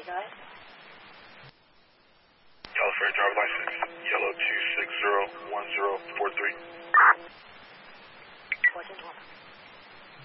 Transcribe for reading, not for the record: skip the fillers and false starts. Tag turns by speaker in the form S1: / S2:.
S1: go ahead.
S2: California driver license, yellow 2601043.
S1: 1412.